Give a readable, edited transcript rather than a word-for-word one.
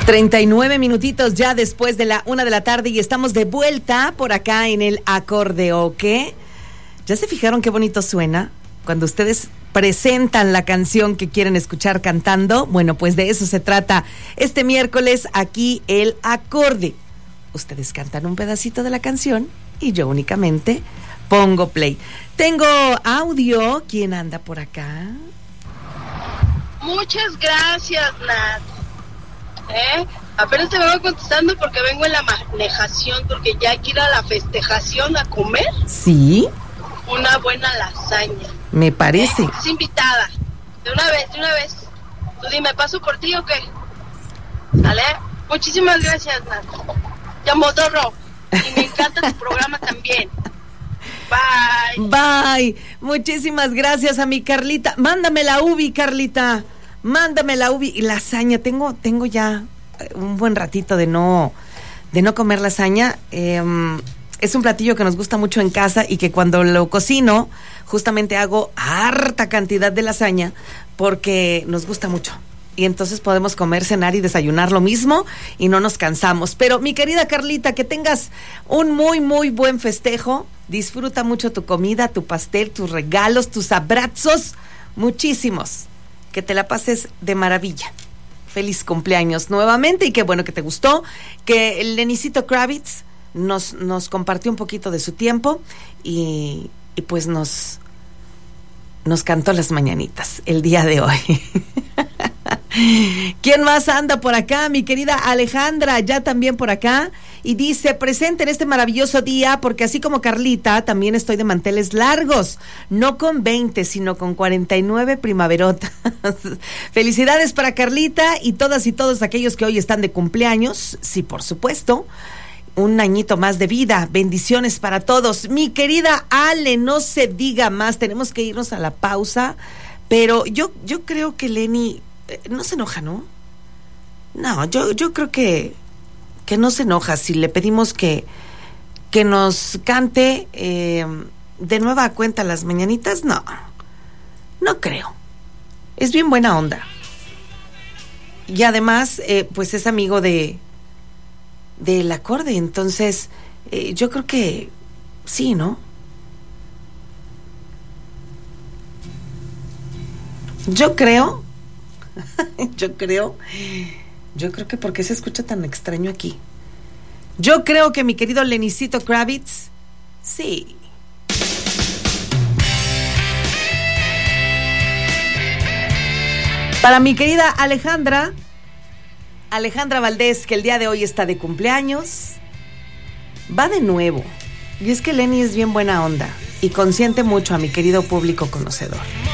39 minutitos ya después de la 1 de la tarde y estamos de vuelta por acá en el Acordeoque. ¿Ya se fijaron qué bonito suena cuando ustedes presentan la canción que quieren escuchar cantando? Bueno, pues de eso se trata este miércoles aquí el Acorde. Ustedes cantan un pedacito de la canción y yo únicamente pongo play. Tengo audio. ¿Quién anda por acá? Muchas gracias, Nat. Apenas te vengo contestando porque vengo en la manejación, porque ya hay que ir a la festejación a comer. Sí. Una buena lasaña. Me parece. Es invitada. De una vez. Tú dime, ¿paso por ti o qué? ¿Sale? Muchísimas gracias, Nat. Te amodoro. Y me encanta tu programa también. Bye. Muchísimas gracias a mi Carlita. Mándame la ubi, Carlita. Mándame la ubi y lasaña. Tengo ya un buen ratito de no comer lasaña. Es un platillo que nos gusta mucho en casa y que cuando lo cocino, justamente hago harta cantidad de lasaña porque nos gusta mucho. Y entonces podemos comer, cenar y desayunar lo mismo y no nos cansamos. Pero mi querida Carlita, que tengas un muy, muy buen festejo. Disfruta mucho tu comida, tu pastel, tus regalos, tus abrazos. Muchísimos. Que te la pases de maravilla. Feliz cumpleaños nuevamente y qué bueno que te gustó. Que el Lenicito Kravitz nos compartió un poquito de su tiempo y pues nos cantó las mañanitas el día de hoy. ¿Quién más anda por acá? Mi querida Alejandra, ya también por acá. Y dice, presente en este maravilloso día, porque así como Carlita, también estoy de manteles largos. No con 20, sino con 49 primaverotas. Felicidades para Carlita y todas y todos aquellos que hoy están de cumpleaños. Sí, por supuesto. Un añito más de vida. Bendiciones para todos. Mi querida Ale, no se diga más. Tenemos que irnos a la pausa. Pero yo creo que Lenny no se enoja, ¿no? No, yo creo que no se enoja si le pedimos que nos cante de nueva cuenta las mañanitas. No creo. Es bien buena onda. Y además, pues es amigo del Acorde. Entonces, yo creo que sí, ¿no? Yo creo que ¿por qué se escucha tan extraño aquí? Yo creo que mi querido Lenicito Kravitz, sí. Para mi querida Alejandra Valdés, que el día de hoy está de cumpleaños, va de nuevo. Y es que Lenny es bien buena onda y consiente mucho a mi querido público conocedor.